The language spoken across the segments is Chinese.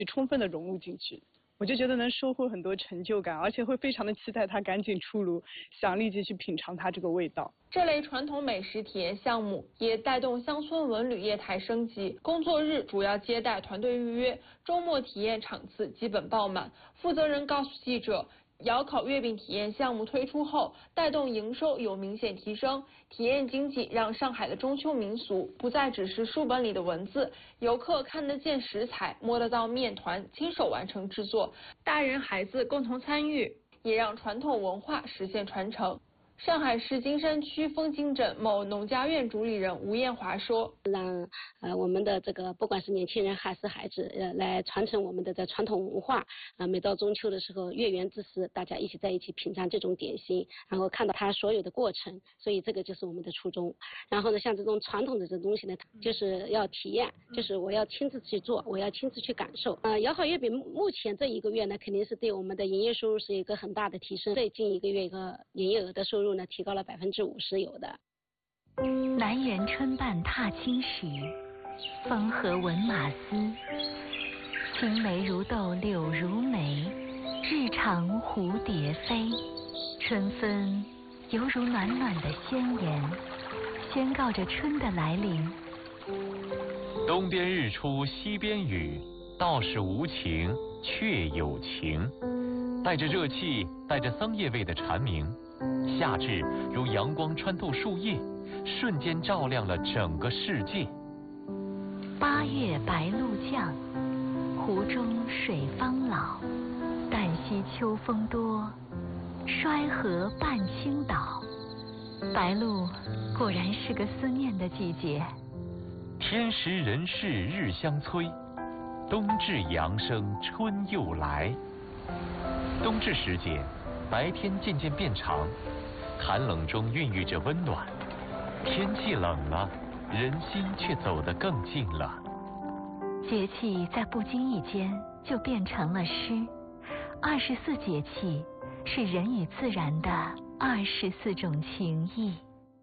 充分的融入进去。我就觉得能收获很多成就感，而且会非常的期待它赶紧出炉，想立即去品尝它这个味道。 这类传统美食体验项目也带动乡村文旅业态升级。工作日主要接待团队预约，周末体验场次基本爆满。负责人告诉记者，窑烤月饼体验项目推出后，带动营收有明显提升。体验经济让上海的中秋民俗不再只是书本里的文字，游客看得见食材，摸得到面团，亲手完成制作，大人孩子共同参与，也让传统文化实现传承。上海市金山区枫泾镇某农家院主理人吴艳华说：“ 让我们的这个不管是年轻人还是孩子来传承我们的这传统文化每到中秋的时候，月圆之时，大家一起在一起品尝这种点心，然后看到它所有的过程，所以这个就是我们的初衷。然后呢，像这种传统的这东西呢，就是要体验，就是我要亲自去做，我要亲自去感受。窑烤月饼目前这1个月呢，肯定是对我们的营业收入是一个很大的提升，最近1个月一个营业额的收入呢，提高了50%有的。 南园春半踏青时，风和闻马嘶。青梅如豆柳如眉，日长蝴蝶飞。春分犹如暖暖的宣言，宣告着春的来临。 东边日出西边雨，道是无晴却有晴。带着热气，带着桑叶味的蝉鸣，夏至如阳光穿透树叶，瞬间照亮了整个世界。 8月白露降，湖中水方老。旦夕秋风多，衰河半倾倒。白露果然是个思念的季节。 天时人事日相催，冬至阳生春又来。冬至时节，白天渐渐变长，寒冷中孕育着温暖。天气冷了，人心却走得更近了。 节气在不经意间就变成了诗。24节气是人与自然的24种情谊。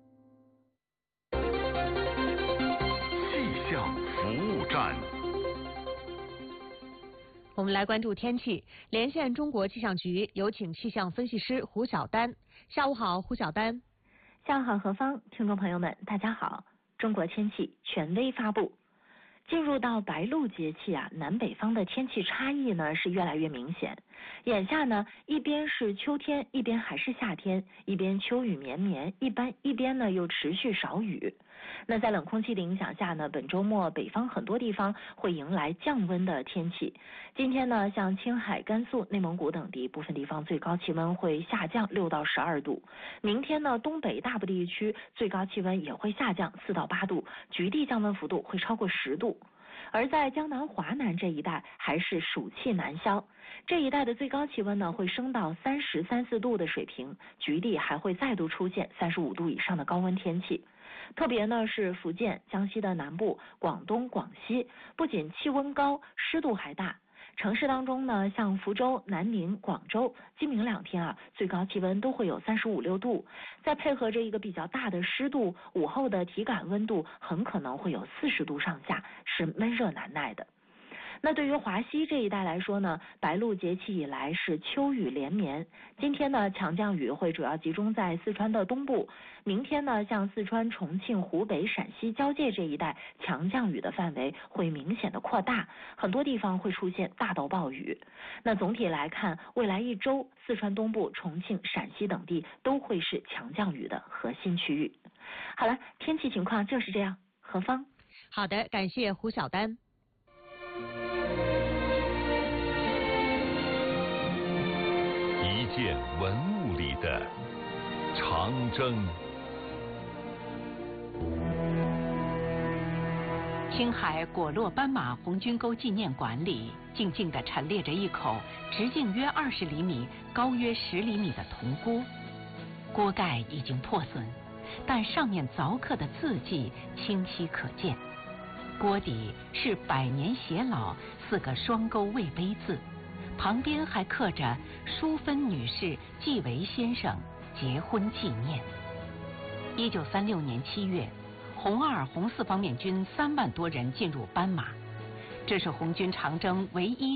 气象服务站。 我们来关注天气，连线中国气象局，有请气象分析师胡晓丹。下午好，胡晓丹。 下午好，何芳，听众朋友们，大家好。中国天气权威发布。进入到白露节气南北方的天气差异呢是越来越明显。眼下呢，一边是秋天，一边还是夏天，一边秋雨绵绵，一边呢又持续少雨。那在冷空气的影响下呢，本周末北方很多地方会迎来降温的天气。今天呢，像青海、甘肃、内蒙古等地部分地方最高气温会下降6到12度。明天呢，东北大部地区最高气温也会下降4到8度，局地降温幅度会超过10度。而在江南、华南这一带还是暑气难消，这一带的最高气温呢会升到30、34度的水平，局地还会再度出现35度以上的高温天气。特别呢是福建、江西的南部、广东、广西，不仅气温高，湿度还大。城市当中呢，像福州、南宁、广州，今明2天最高气温都会有35、6度，再配合着一个比较大的湿度，午后的体感温度很可能会有40度上下，是闷热难耐的。那对于华西这一带来说呢，白露节气以来是秋雨连绵。今天呢，强降雨会主要集中在四川的东部。明天呢，像四川、重庆、湖北、陕西交界这一带，强降雨的范围会明显的扩大，很多地方会出现大到暴雨。那总体来看，未来1周，四川东部、重庆、陕西等地都会是强降雨的核心区域。好了，天气情况就是这样。何芳。 好的，感谢胡晓丹。 一件文物里的长征。 青海果洛斑马红军沟纪念馆里，静静地陈列着一口直径约20厘米、高约10厘米的铜锅。锅盖已经破损，但上面凿刻的字迹清晰可见。锅底是百年偕老4个双钩魏碑字，旁边还刻着淑芬女士纪维先生结婚纪念。1936年7月，红2、红4方面军3万多人进入斑马，这是红军长征唯一